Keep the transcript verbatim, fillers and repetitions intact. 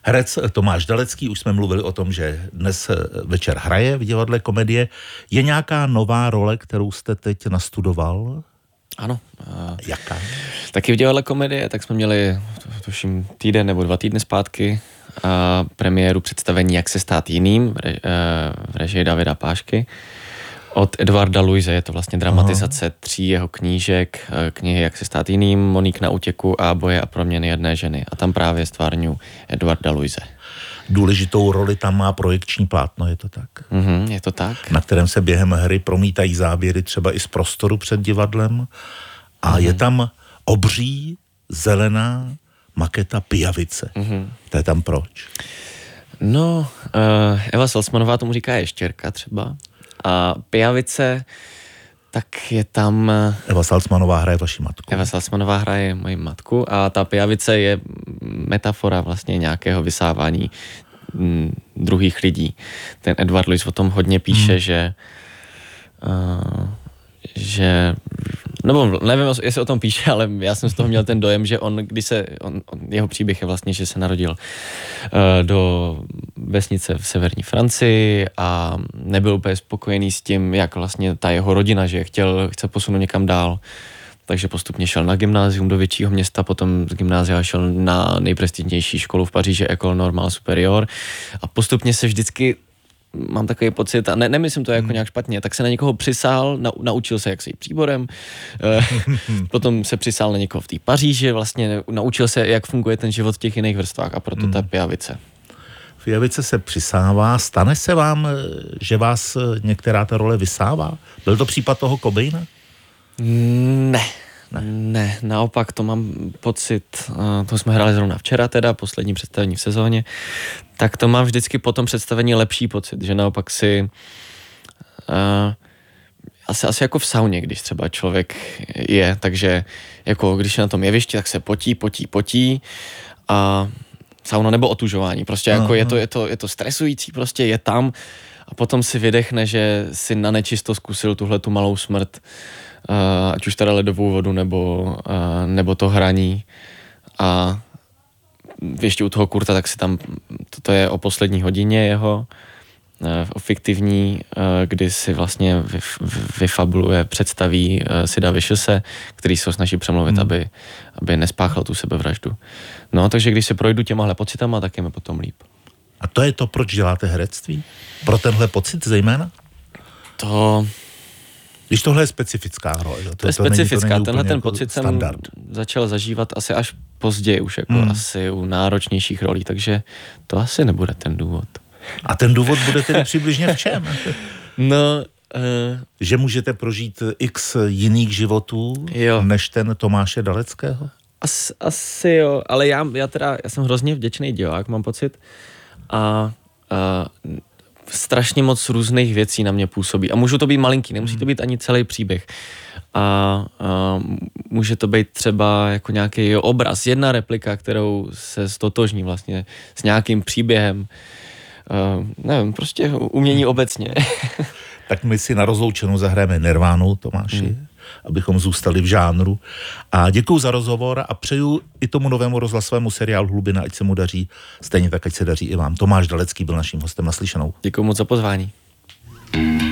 Herec Tomáš Dalecký, už jsme mluvili o tom, že dnes večer hraje v divadle Komedie. Je nějaká nová role, kterou jste teď nastudoval? Ano. Jaká? Taky v divadle Komedie, tak jsme měli, tuším, týden nebo dva týdny zpátky a premiéru představení Jak se stát jiným v režii Davida Pášky. Od Edvarda Luise, je to vlastně dramatizace Aha. tří jeho knížek, knihy Jak se stát jiným, Moník na útěku a Boje a proměny jedné ženy. A tam právě stvárňuji Edvarda Luise. Důležitou roli tam má projekční plátno, je to tak? Mm-hmm, je to tak. Na kterém se během hry promítají záběry třeba i z prostoru před divadlem. A mm-hmm. je tam obří, zelená maketa pijavice. Mm-hmm. To je tam proč? No, uh, Eva Salzmanová tomu říká ještěrka třeba. A pijavice, tak je tam... Eva Salzmanová hraje vaši matku. Eva Salzmanová hraje moji matku a ta pijavice je metafora vlastně nějakého vysávání m, druhých lidí. Ten Edward Luis o tom hodně píše, hmm. že... Uh, že... Nebo nevím, jestli o tom píše, ale já jsem z toho měl ten dojem, že on, když se... On, on, jeho příběh je vlastně, že se narodil uh, do vesnice v severní Francii a nebyl úplně spokojený s tím, jak vlastně ta jeho rodina, že chtěl, chce posunout někam dál. Takže postupně šel na gymnázium do většího města, potom z gymnázia šel na nejprestižnější školu v Paříži, École Normale Supérieure a postupně se vždycky mám takový pocit, a ne, nemyslím to jako hmm. nějak špatně, tak se na někoho přisál, na, naučil se jak se jí příborem, e, potom se přisál na někoho v té Paříži, vlastně naučil se, jak funguje ten život v těch jiných vrstvách a proto hmm. ta pijavice. Pijavice se přisává, stane se vám, že vás některá ta role vysává? Byl to případ toho Cobaina? Ne. Ne. ne, naopak to mám pocit, to jsme hráli zrovna včera teda, poslední představení v sezóně, tak to mám vždycky po tom představení lepší pocit, že naopak si uh, asi, asi jako v sauně, když třeba člověk je, takže jako když je na tom jevišti, tak se potí, potí, potí a sauna nebo otužování, prostě jako je to, je to, je to stresující, prostě je tam a potom si vydechne, že si na nečisto zkusil tuhle tu malou smrt, Uh, ať už teda ledovou vodu nebo, uh, nebo to hraní a ještě u toho Kurta, tak si tam, to, to je o poslední hodině jeho, uh, o fiktivní, uh, kdy si vlastně vyf, vyfabuluje, představí uh, Sida Viciousa, který se ho snaží přemluvit, hmm. aby, aby nespáchal tu sebevraždu. No, takže když se projdu těmahle pocitama, tak je mi potom líp. A to je to, proč děláte herectví? Pro tenhle pocit zejména? To... Když tohle je specifická role. To, to je to specifická, není, to tenhle ten jako pocit standard. Jsem začal zažívat asi až později, už jako hmm. asi u náročnějších rolí, takže to asi nebude ten důvod. A ten důvod bude tedy přibližně v čem? No... Uh, že můžete prožít x jiných životů, jo. než ten Tomáše Daleckého? As, asi jo, ale já, já teda, já jsem hrozně vděčný divák, mám pocit, a... a strašně moc různých věcí na mě působí. A můžu to být malinký, nemusí to být ani celý příběh. A, a může to být třeba jako nějaký obraz, jedna replika, kterou se stotožní vlastně s nějakým příběhem. Uh, nevím, prostě umění obecně. Tak my si na rozloučenou zahrajeme Nirvánu, Tomáši, hmm. abychom zůstali v žánru. A děkuju za rozhovor a přeju i tomu novému rozhlasovému seriálu Hlubina, ať se mu daří, stejně tak, ať se daří i vám. Tomáš Dalecký byl naším hostem, naslyšenou. Děkuju moc za pozvání.